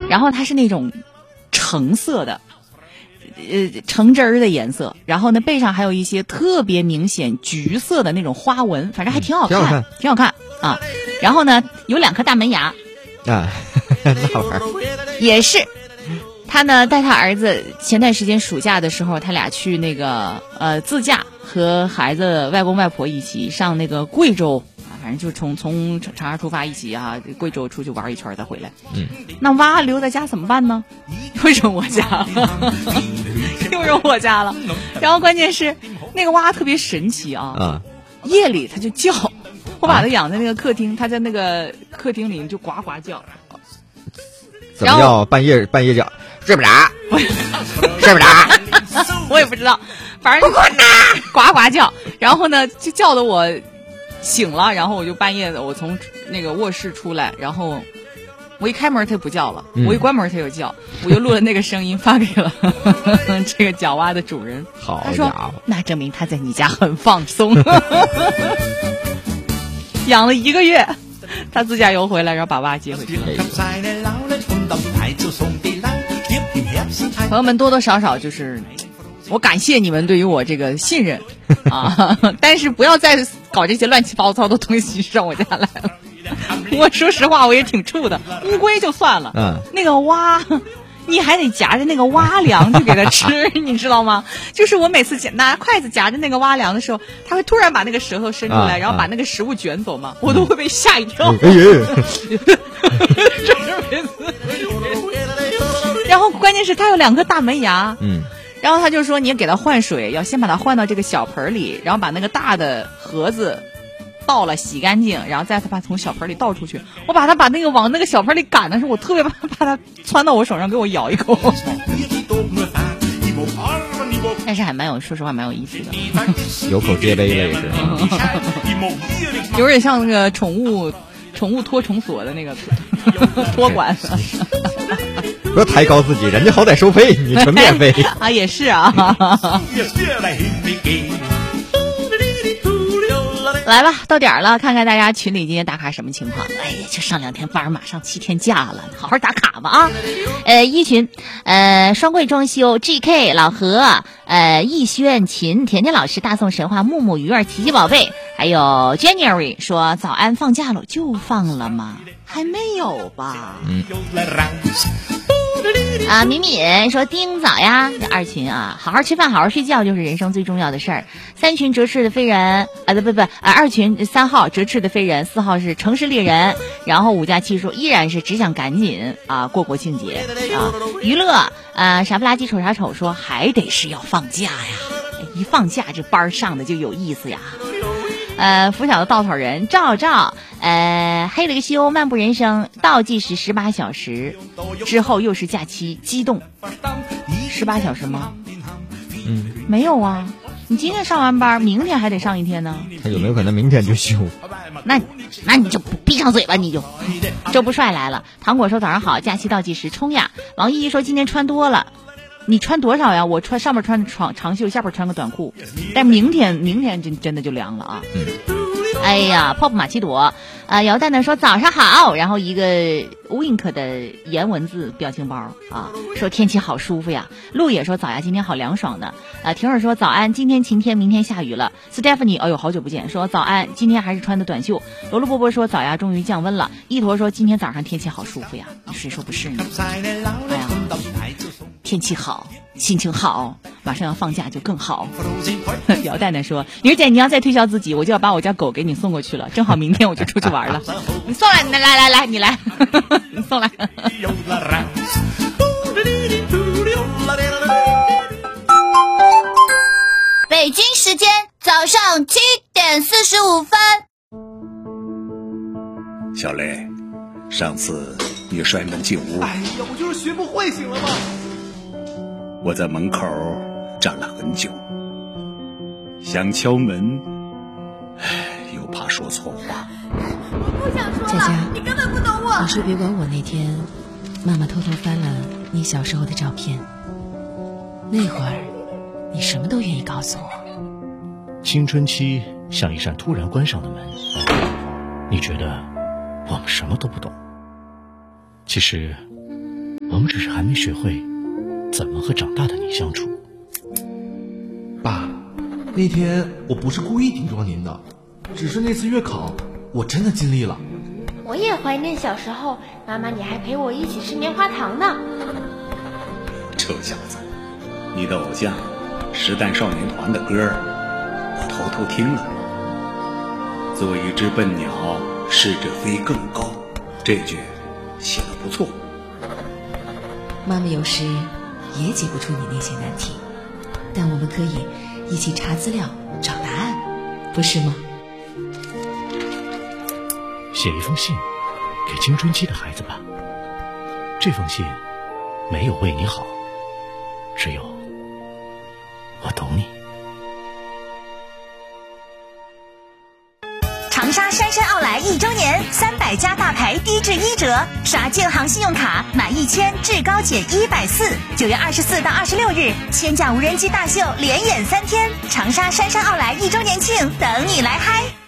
然后它是那种橙色的，橙汁儿的颜色，然后呢背上还有一些特别明显橘色的那种花纹，反正还挺好看，挺好看啊。然后呢有2颗大门牙啊，那玩意儿也是。他呢带他儿子前段时间暑假的时候，他俩去那个自驾，和孩子外公外婆一起上那个贵州啊，反正就从长沙出发一起啊，贵州出去玩一圈再回来。那娃留在家怎么办呢？又扔我家了，又扔我家了。然后关键是那个娃特别神奇啊，夜里他就叫，我把他养在那个客厅，他在那个客厅里就呱呱叫。 怎么叫半夜叫？睡不着，睡不着， 我也不知道，反正呱呱叫，然后呢就叫得我醒了，然后我就半夜的我从那个卧室出来，然后我一开门他不叫了，我一关门他又叫，我就录了那个声音发给了这个角蛙的主人。 好， 他说那证明他在你家很放松。养了1个月，他自驾游回来，然后把蛙接回去了。朋友们多多少少就是我感谢你们对于我这个信任啊，但是不要再搞这些乱七八糟的东西上我家来了。我说实话我也挺怵的，乌龟就算了，那个蛙你还得夹着那个蛙粮去给它吃，你知道吗？就是我每次拿筷子夹着那个蛙粮的时候，它会突然把那个舌头伸出来，然后把那个食物卷走嘛，我都会被吓一跳。这是每次。然后关键是它有2颗大门牙，然后他就说你给它换水，要先把它换到这个小盆里，然后把那个大的盒子倒了洗干净，然后再把从小盆里倒出去。我把它那个往那个小盆里赶的时候，我特别怕它窜到我手上给我咬一口。但是还说实话蛮有意思的， 有口皆碑了也是， 有点像那个宠物托虫所的那个托管。 不要抬高自己，人家好歹收费，你纯免费啊，也是啊。来吧，到点了，看看大家群里今天打卡什么情况。哎呀，就上2天班，马上7天假了，好好打卡吧啊！一群，双柜装修 GK 老何，逸轩秦甜甜老师，大宋神话木木鱼儿奇奇宝贝，还有 January 说早安，放假了就放了吗？还没有吧？敏敏说丁早呀，2群啊，好好吃饭，好好睡觉就是人生最重要的事儿。3群折翅的飞人2群3号折翅的飞人，4号是城市猎人，然后5加7说依然是只想赶紧过国庆节啊。娱乐傻不拉几瞅啥瞅说还得是要放假呀，一放假这班上的就有意思呀。拂晓的稻草人赵黑了个修漫步人生倒计时18小时之后又是假期，激动18小时吗？没有啊，你今天上完班明天还得上1天呢。 他有没有可能明天就休？ 那你就闭上嘴吧，你就。周不帅来了，糖果说早上好，假期倒计时冲呀。王依依说今天穿多了，你穿多少呀？我上面穿长袖，下边穿个短裤，但明天真的就凉了啊。哎呀，泡泡玛奇朵姚蛋蛋说早上好，然后一个 wink 的颜文字表情包啊，说天气好舒服呀。陆野说早呀，今天好凉爽的。婷儿说早安，今天晴天，明天下雨了。Stephanie 哎呦好久不见，说早安，今天还是穿的短袖。罗罗波波说早呀，终于降温了。一坨说今天早上天气好舒服呀，谁说不是呢？哎呀，天气好，心情好，马上要放假就更好。姚蛋蛋说女姐你要再推销自己，我就要把我家狗给你送过去了，正好明天我就出去玩了。你送来，来你来。你送来。 北京时间早上7点45分。 小雷，上次你摔门进屋， 哎呀，我就是学不会，行了吗？ 我在门口站了很久，想敲门，又怕说错话。 我不想说了， 佳佳， 你根本不懂我。 你说别管我那天，妈妈偷偷翻了你小时候的照片，那会儿你什么都愿意告诉我。 青春期像一扇突然关上的门，你觉得我们什么都不懂，其实只是还没学会怎么和长大的你相处。 爸，那天我不是故意顶撞您的，只是那次月考我真的尽力了。 我也怀念小时候，妈妈你还陪我一起吃棉花糖呢。 臭小子，你的偶像实弹少年团的歌我偷偷听了。做一只笨鸟，试着飞更高，这句写得不错。 妈妈有时也解不出你那些难题，但我们可以一起查资料找答案，不是吗？ 写一封信给青春期的孩子吧，这封信没有为你好，只有我懂你。 长沙杉杉奥莱1周年，300家大牌低至1折，刷建行信用卡满1000至高减140。9月24到26日，千架无人机大秀连演3天，长沙杉杉奥莱1周年庆等你来嗨！